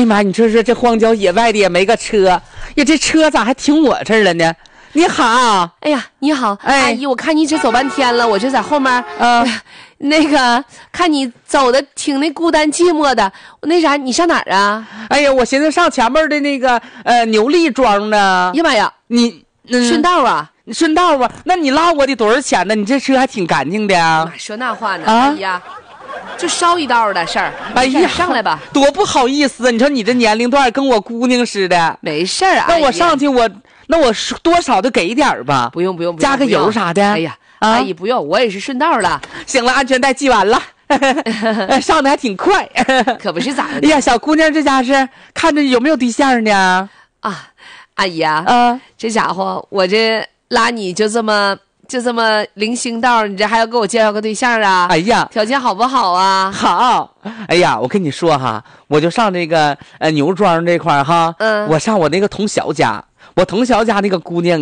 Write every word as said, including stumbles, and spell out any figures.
呀妈，你说说这荒郊野外的也没个车呀，这车咋还停我这儿了呢？你好， 哎呀，你好， 哎阿姨，我看你一直走半天了，我就在后面， 啊哎呀那个看你走的挺那孤单寂寞的，那啥，你上哪儿啊？ 哎呀，我寻思上前面的那个呃牛力庄呢。 呀妈呀， 你嗯顺道啊！ 顺道啊？那你拉我得多少钱呢？你这车还挺干净的呀。 妈说那话呢， 啊阿姨呀，就捎一道的事儿。 哎呀， 上来吧， 多不好意思，你说你这年龄段跟我姑娘似的。 没事儿啊。 那我阿姨上去我那我多少都给点儿吧。 不用不用，不用加个油啥的。 哎呀， 啊阿姨不用，我也是顺道了。 行了，安全带系完了。上的还挺快。 可不是咋的哎呀，小姑娘这家是看着有没有对象呢？ 啊，阿姨啊， 啊， 这家伙我这拉你就这么就这么零星道，你这还要给我介绍个对象啊？ 哎呀， 条件好不好啊？ 好。哎呀，我跟你说哈，我就上这个呃牛庄这块儿哈， 嗯我上我那个同小家，我同小家那个姑娘